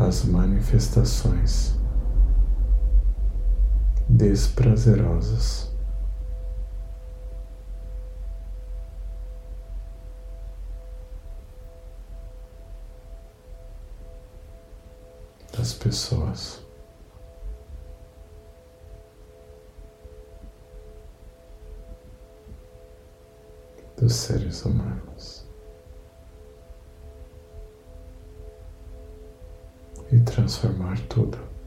as manifestações desprazerosas das pessoas. Dos seres humanos. E transformar tudo